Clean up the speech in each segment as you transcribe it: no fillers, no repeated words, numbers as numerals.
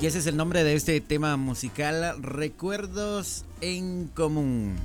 Y ese es el nombre de este tema musical, Recuerdos en Común.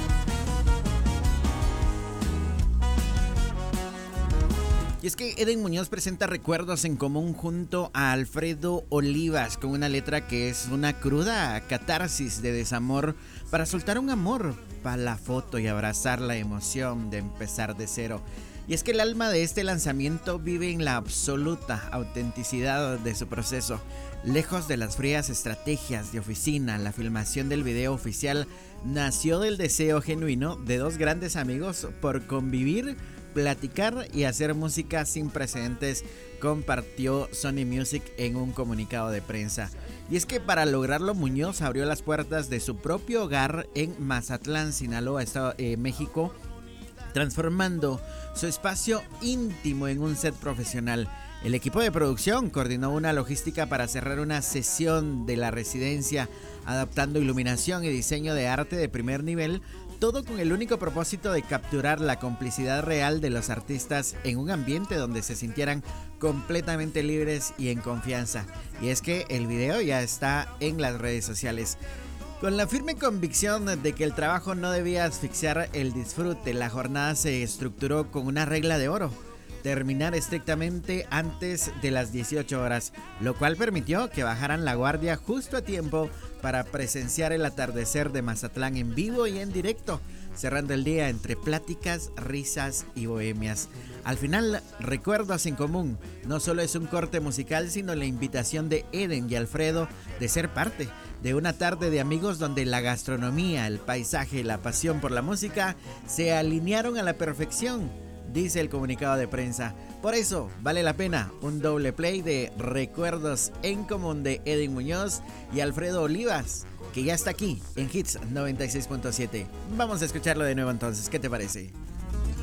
Y es que Eden Muñoz presenta Recuerdos en Común junto a Alfredo Olivas, con una letra que es una cruda catarsis de desamor para soltar un amor para la foto y abrazar la emoción de empezar de cero. Y es que el alma de este lanzamiento vive en la absoluta autenticidad de su proceso. Lejos de las frías estrategias de oficina, la filmación del video oficial nació del deseo genuino de dos grandes amigos por convivir, platicar y hacer música sin precedentes, compartió Sony Music en un comunicado de prensa. Y es que para lograrlo, Muñoz abrió las puertas de su propio hogar en Mazatlán, Sinaloa, México, transformando su espacio íntimo en un set profesional. El equipo de producción coordinó una logística para cerrar una sesión de la residencia, adaptando iluminación y diseño de arte de primer nivel, todo con el único propósito de capturar la complicidad real de los artistas en un ambiente donde se sintieran completamente libres y en confianza. Y es que el video ya está en las redes sociales. Con la firme convicción de que el trabajo no debía asfixiar el disfrute, la jornada se estructuró con una regla de oro: terminar estrictamente antes de las 18 horas, lo cual permitió que bajaran la guardia justo a tiempo para presenciar el atardecer de Mazatlán en vivo y en directo, cerrando el día entre pláticas, risas y bohemias. Al final, Recuerdos en Común no solo es un corte musical, sino la invitación de Eden y Alfredo de ser parte de una tarde de amigos donde la gastronomía, el paisaje y la pasión por la música se alinearon a la perfección, dice el comunicado de prensa. Por eso vale la pena un doble play de Recuerdos en Común de Eden Muñoz y Alfredo Olivas, que ya está aquí en Hits 96.7. Vamos a escucharlo de nuevo entonces, ¿qué te parece?